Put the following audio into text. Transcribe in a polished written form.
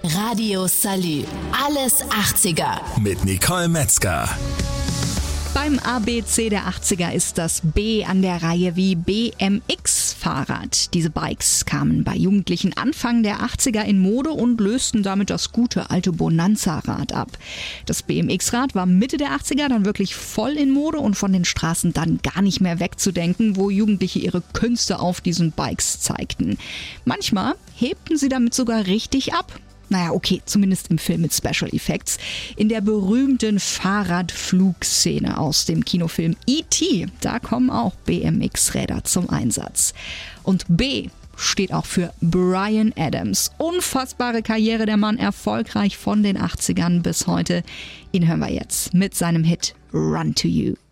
Radio Salü. Alles 80er. Mit Nicole Metzger. Beim ABC der 80er ist das B an der Reihe wie BMX-Fahrrad. Diese Bikes kamen bei Jugendlichen Anfang der 80er in Mode und lösten damit das gute alte Bonanza-Rad ab. Das BMX-Rad war Mitte der 80er dann wirklich voll in Mode und von den Straßen dann gar nicht mehr wegzudenken, wo Jugendliche ihre Künste auf diesen Bikes zeigten. Manchmal hebten sie damit sogar richtig ab. Naja, okay, zumindest im Film mit Special Effects. In der berühmten Fahrradflugszene aus dem Kinofilm E.T., da kommen auch BMX-Räder zum Einsatz. Und B steht auch für Bryan Adams. Unfassbare Karriere, der Mann, erfolgreich von den 80ern bis heute. Ihn hören wir jetzt mit seinem Hit Run to You.